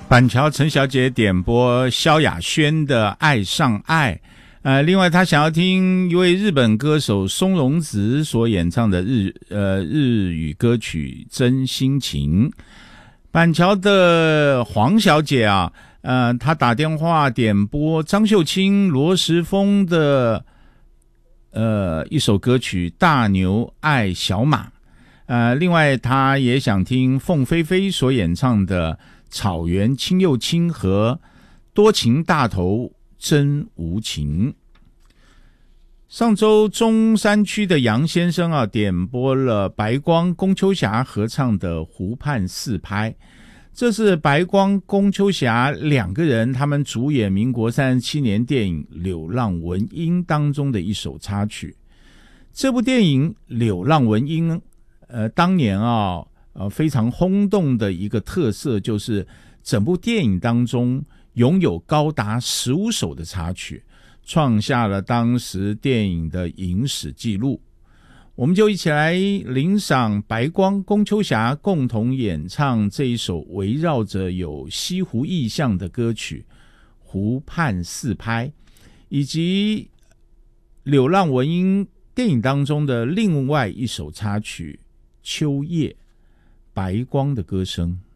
板桥陈小姐点播萧亚轩的《爱上爱》，另外她想要听一位日本歌手松隆子所演唱的日语歌曲《真心情》。板桥的黄小姐啊，她打电话点播张秀清、罗时丰的一首歌曲《大牛爱小马》。另外她也想听凤飞飞所演唱的草原青又青和多情大头真无情。上周中山区的杨先生啊，点播了白光龚秋霞合唱的湖畔四拍。这是白光龚秋霞两个人他们主演民国37年电影《柳浪闻莺》当中的一首插曲。这部电影《柳浪闻莺》当年啊非常轰动的一个特色就是整部电影当中拥有高达15首的插曲，创下了当时电影的影史纪录。我们就一起来聆赏白光龚秋霞共同演唱这一首围绕着有西湖意象的歌曲《湖畔四拍》，以及柳浪闻莺电影当中的另外一首插曲《秋夜》，白光的歌声。